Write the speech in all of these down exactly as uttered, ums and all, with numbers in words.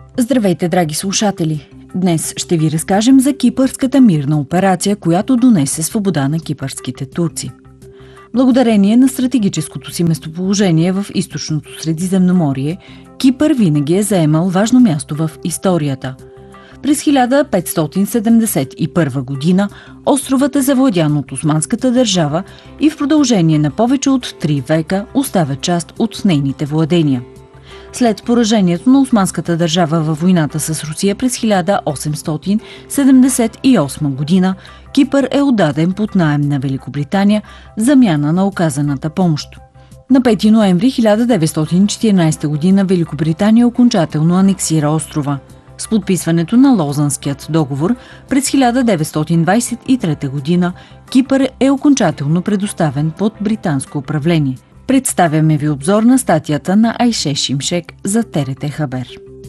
Здравейте, драги слушатели! Днес ще ви разкажем за кипърската мирна операция, която донесе свобода на кипърските турци. Благодарение на стратегическото си местоположение в източното Средиземноморие, Кипър винаги е заемал важно място в историята. През хиляда петстотин седемдесет и първа година островът е завладян от османската държава и в продължение на повече от три века оставя част от нейните владения. След поражението на османската държава във войната с Русия през хиляда осемстотин седемдесет и осма година, Кипър е отдаден под наем на Великобритания в замяна на оказаната помощ. На пети ноември хиляда деветстотин и четиринадесета година Великобритания окончателно анексира острова. С подписването на Лозанският договор през хиляда деветстотин двадесет и трета година Кипър е окончателно предоставен под британско управление. Представяме ви обзор на статията на Айше Шимшек за ТРТ Хабер.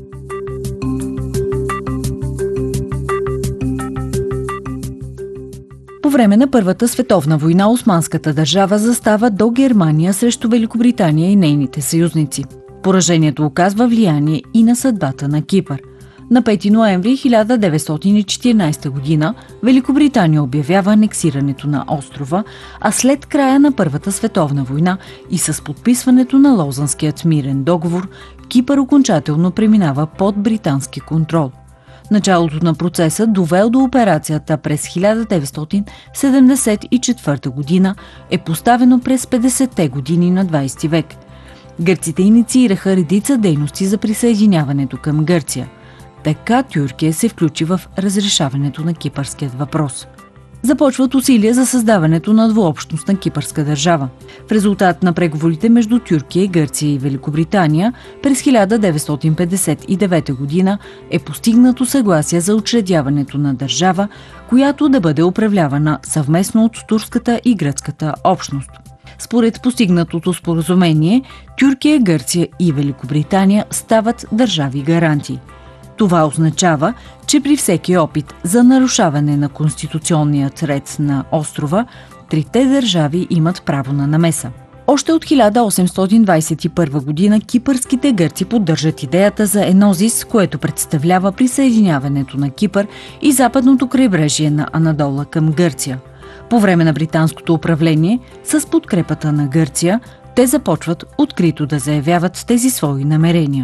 По време на Първата световна война османската държава застава до Германия срещу Великобритания и нейните съюзници. Поражението оказва влияние и на съдбата на Кипър. На пети ноември хиляда деветстотин и четиринадесета година Великобритания обявява анексирането на острова, а след края на Първата световна война и с подписването на Лозанският мирен договор, Кипър окончателно преминава под британски контрол. Началото на процеса, довел до операцията през хиляда деветстотин седемдесет и четвърта година, е поставено през петдесетте години на двадесети век. Гърците инициираха редица дейности за присъединяването към Гърция. Така Тюркия се включи в разрешаването на кипърският въпрос. Започват усилия за създаването на двуобщностна кипърска държава. В резултат на преговорите между Тюркия, Гърция и Великобритания през хиляда деветстотин петдесет и девета година е постигнато съгласие за учредяването на държава, която да бъде управлявана съвместно от турската и гръцката общност. Според постигнатото споразумение, Тюркия, Гърция и Великобритания стават държави гаранти. Това означава, че при всеки опит за нарушаване на конституционният ред на острова, трите държави имат право на намеса. Още от хиляда осемстотин двадесет и първа година кипърските гърци поддържат идеята за енозис, което представлява присъединяването на Кипър и западното крайбрежие на Анадола към Гърция. По време на британското управление, с подкрепата на Гърция, те започват открито да заявяват тези свои намерения.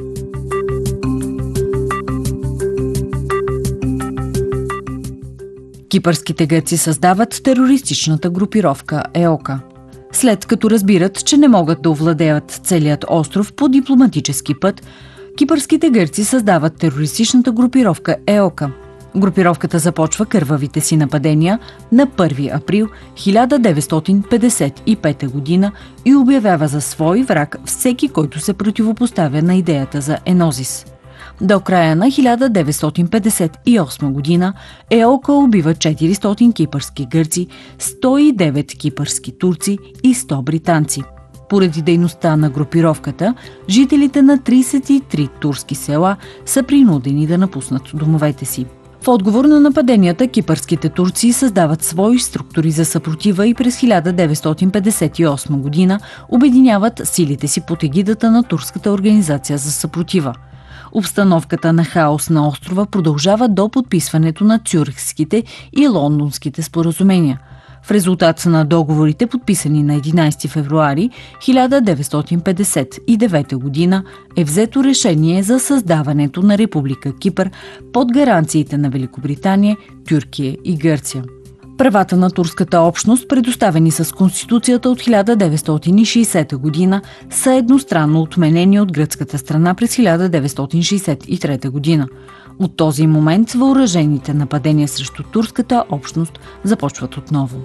Кипърските гърци създават терористичната групировка ЕОКА. След като разбират, че не могат да овладеят целият остров по дипломатически път, кипърските гърци създават терористичната групировка ЕОКА. Групировката започва кървавите си нападения на първи април хиляда деветстотин петдесет и пета година и обявява за свой враг всеки, който се противопоставя на идеята за енозис. До края на хиляда деветстотин петдесет и осма година ЕОКА убива четиристотин кипърски гърци, сто и девет кипърски турци и сто британци. Поради дейността на групировката, жителите на тридесет и три турски села са принудени да напуснат домовете си. В отговор на нападенията, кипърските турци създават свои структури за съпротива и през хиляда деветстотин петдесет и осма година обединяват силите си под егидата на Турската организация за съпротива. Обстановката на хаос на острова продължава до подписването на Цюрихските и Лондонските споразумения. В резултат на договорите, подписани на единадесети февруари хиляда деветстотин петдесет и девета година, е взето решение за създаването на Република Кипър под гаранциите на Великобритания, Тюркия и Гърция. Правата на турската общност, предоставени с Конституцията от хиляда деветстотин и шейсета година, са едностранно отменени от гръцката страна през хиляда деветстотин шейсет и трета година. От този момент въоръжените нападения срещу турската общност започват отново.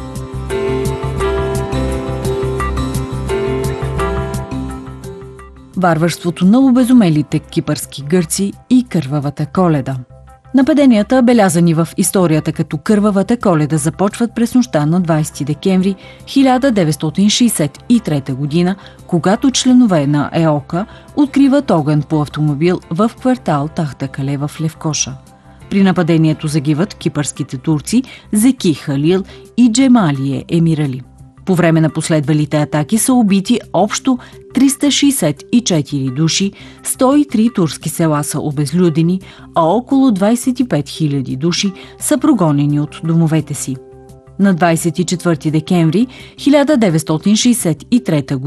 Варварството на обезумелите кипърски гърци и кървавата Коледа. Нападенията, белязани в историята като Кървавата Коледа, започват през нощта на двадесети декември хиляда деветстотин шейсет и трета година, когато членове на ЕОКА откриват огън по автомобил в квартал Тахтакале в Левкоша. При нападението загиват кипърските турци Зеки Халил и Джемалие Емирали. По време на последвалите атаки са убити общо триста шейсет и четири души, сто и три турски села са обезлюдени, а около двадесет и пет хиляди души са прогонени от домовете си. На двадесет и четвърти декември хиляда деветстотин шейсет и трета